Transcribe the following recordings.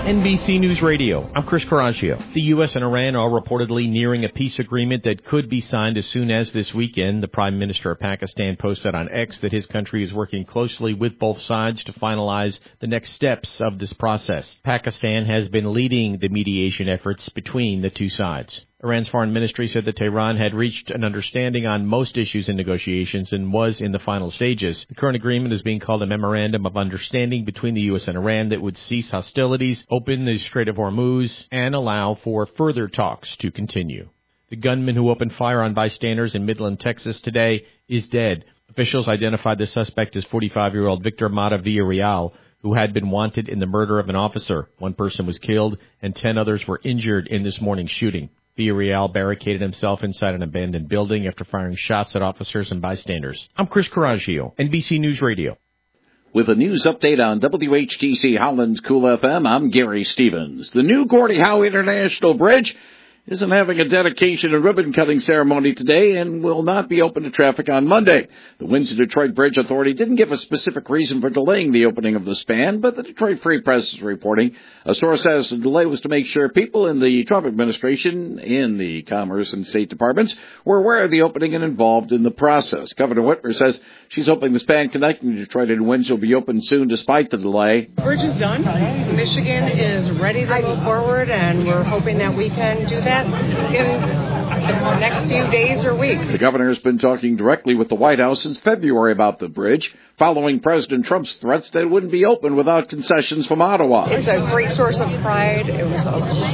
NBC News Radio. I'm Chris Coraggio. The U.S. and Iran are reportedly nearing a peace agreement that could be signed as soon as this weekend. The Prime Minister of Pakistan posted on X that his country is working closely with both sides to finalize the next steps of this process. Pakistan has been leading the mediation efforts between the two sides. Iran's foreign ministry said that Tehran had reached an understanding on most issues in negotiations and was in the final stages. The current agreement is being called a Memorandum of Understanding between the U.S. and Iran that would cease hostilities, open the Strait of Hormuz, and allow for further talks to continue. The gunman who opened fire on bystanders in Midland, Texas today is dead. Officials identified the suspect as 45-year-old Victor Mata Villarreal, who had been wanted in the murder of an officer. One person was killed and 10 others were injured in this morning's shooting. Villarreal barricaded himself inside an abandoned building after firing shots at officers and bystanders. I'm Chris Coraggio, NBC News Radio. With a news update on WHTC Holland's Cool FM, I'm Gary Stevens. The new Gordie Howe International Bridge isn't having a dedication and ribbon-cutting ceremony today and will not be open to traffic on Monday. The Windsor-Detroit Bridge Authority didn't give a specific reason for delaying the opening of the span, but the Detroit Free Press is reporting a source says the delay was to make sure people in the Trump administration, in the Commerce and State Departments, were aware of the opening and involved in the process. Governor Whitmer says she's hoping the span connecting Detroit and Windsor will be open soon despite the delay. The bridge is done. Michigan is ready to move forward, and we're hoping that we can do that in the next few days or weeks. The governor has been talking directly with the White House since February about the bridge, following President Trump's threats that it wouldn't be open without concessions from Ottawa. It's a great source of pride. It was,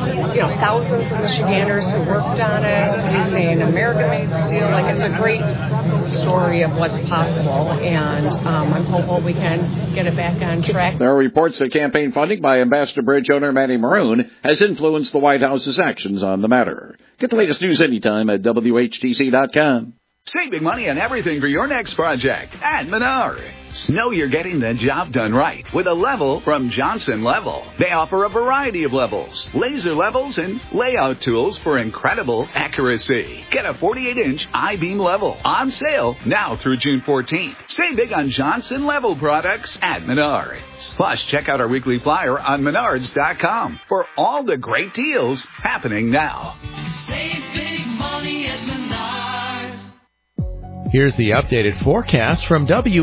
thousands of Michiganders who worked on it using American-made steel. It's a great story of what's possible, and I'm hopeful we can get it back on track. There are reports that campaign funding by Ambassador Bridge owner Manny Maroon has influenced the White House's actions on the matter. Get the latest news anytime at WHTC.com. Saving money on everything for your next project at Menards. Know you're getting the job done right with a level from Johnson Level. They offer a variety of levels, laser levels, and layout tools for incredible accuracy. Get a 48-inch I-beam level on sale now through June 14th. Save big on Johnson Level products at Menards. Plus, check out our weekly flyer on Menards.com for all the great deals happening now. Save big money at Menards. Here's the updated forecast from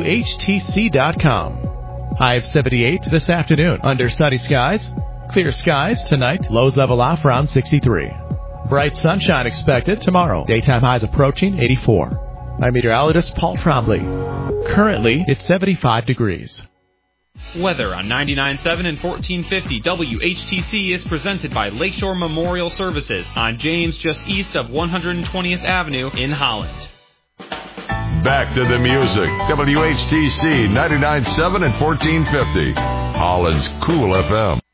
WHTC.com. High of 78 this afternoon. Under sunny skies. Clear skies tonight. Lows level off around 63. Bright sunshine expected tomorrow. Daytime highs approaching 84. I'm meteorologist Paul Trombley. Currently, it's 75 degrees. Weather on 99.7 and 1450 WHTC is presented by Lakeshore Memorial Services on James, just east of 120th Avenue in Holland. Back to the music. WHTC 99.7 and 1450. Holland's Cool FM.